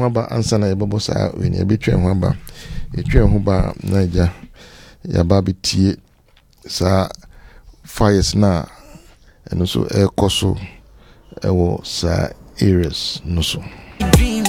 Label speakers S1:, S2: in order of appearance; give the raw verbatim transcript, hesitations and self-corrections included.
S1: Maba ansana yɛbɛbɔ saa wɛni yɛbɛtwɛn ho aba yɛtwɛn ho ba Naija yɛaba bitie saa fires na ɛno so ɛkɔ so ɛwɔ saa areas no so.